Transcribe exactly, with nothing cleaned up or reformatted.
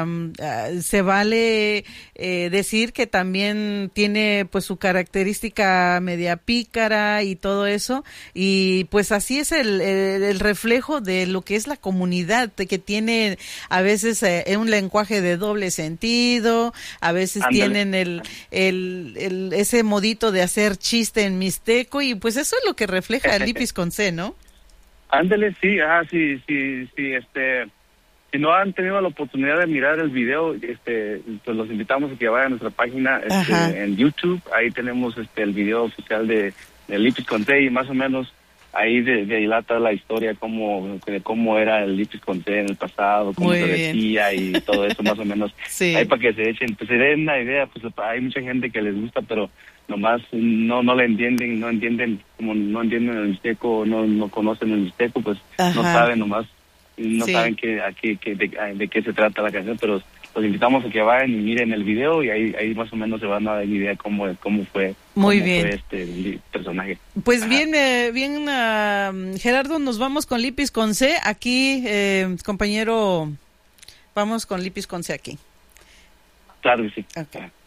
um, uh, se vale eh, decir que también tiene pues su característica media pícara y todo eso, y pues así es el, el, el reflejo de lo que es la comunidad, de que tiene a veces eh, un lenguaje de doble sentido, a veces Andale. tienen el, el, el ese modito de hacer chiste en mixteco, y pues eso es lo que refleja el Lipis con C, ¿no? Ándale, sí, ah, sí, sí, sí, este, si no han tenido la oportunidad de mirar el video, este, pues los invitamos a que vayan a nuestra página este, en YouTube. Ahí tenemos este el video oficial de, de Lipis con C, y más o menos ahí de, de dilata la historia, cómo, de cómo era el Lipis con C en el pasado, cómo Muy se bien. decía y todo eso más o menos. Sí. Ahí para que se echen, pues se den una idea, pues hay mucha gente que les gusta, pero nomás no no le entienden, no entienden, como no entienden el mixteco, no no conocen el mixteco, pues Ajá. no saben nomás, no sí. saben que, a qué, que, de, de qué se trata la canción, pero los invitamos a que vayan y miren el video, y ahí ahí más o menos se van a dar idea cómo cómo fue Muy cómo bien. fue este personaje. Pues Ajá. bien, eh, bien uh, Gerardo, nos vamos con Lipis con C aquí, eh, compañero, vamos con Lipis con C aquí. Claro que sí. Okay.